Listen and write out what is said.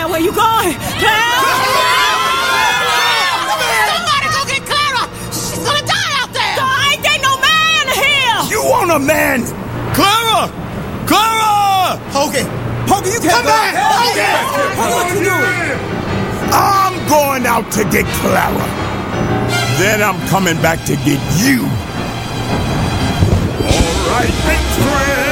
where you going? Clara! Somebody go get Clara! She's gonna die out there! Ain't there no man here? You want a man? Clara! Clara! Hogan, you can't Come back! Hogan, what you doing? I'm going out to get Clara. Then I'm coming back to get you. All right, big friend.